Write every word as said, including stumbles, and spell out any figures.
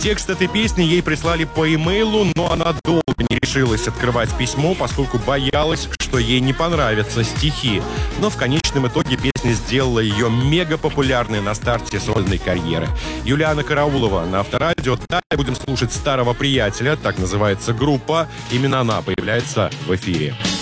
Текст этой песни ей прислали по имейлу, но она долго не решилась открывать письмо, поскольку боялась, что ей не понравятся стихи. Но в конечном итоге песня сделала ее мега популярной на старте сольной карьеры. Юлиана Караулова на Авторадио. Далее будем слушать «Старого приятеля», так называется группа. Именно она появляется в эфире.